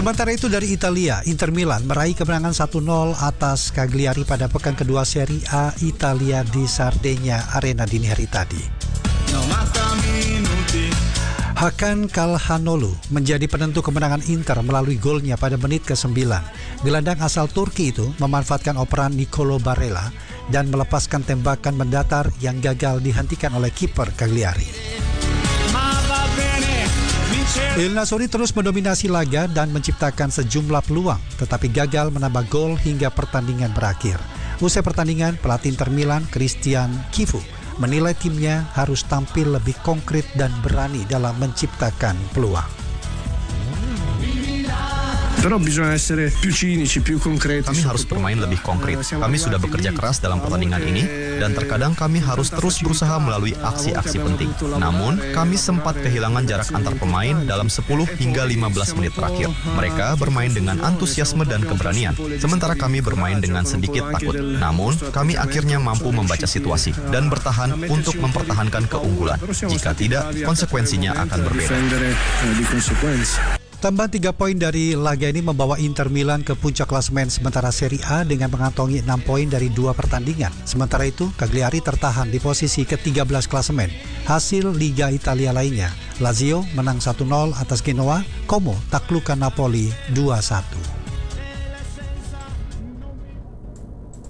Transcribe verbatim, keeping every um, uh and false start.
Sementara itu dari Italia, Inter Milan meraih kemenangan satu nol atas Cagliari pada pekan kedua Serie A Italia di Sardegna Arena dini hari tadi. Hakan Calhanoglu menjadi penentu kemenangan Inter melalui golnya pada menit ke sembilan. Gelandang asal Turki itu memanfaatkan operan Nicolo Barella dan melepaskan tembakan mendatar yang gagal dihentikan oleh kiper Cagliari. Il Nassr terus mendominasi laga dan menciptakan sejumlah peluang, tetapi gagal menambah gol hingga pertandingan berakhir. Usai pertandingan, pelatih Inter Milan Christian Chivu menilai timnya harus tampil lebih konkret dan berani dalam menciptakan peluang. Kami harus bermain lebih konkret. Kami sudah bekerja keras dalam pertandingan ini dan terkadang kami harus terus berusaha melalui aksi-aksi penting. Namun, kami sempat kehilangan jarak antar pemain dalam sepuluh hingga lima belas menit terakhir. Mereka bermain dengan antusiasme dan keberanian, sementara kami bermain dengan sedikit takut. Namun, kami akhirnya mampu membaca situasi dan bertahan untuk mempertahankan keunggulan. Jika tidak, konsekuensinya akan berbeda. Tambahan tiga poin dari laga ini membawa Inter Milan ke puncak klasemen sementara Serie A dengan mengantongi enam poin dari dua pertandingan. Sementara itu, Cagliari tertahan di posisi ke tiga belas klasemen. Hasil Liga Italia lainnya, Lazio menang satu nol atas Genoa, Como taklukkan Napoli dua satu.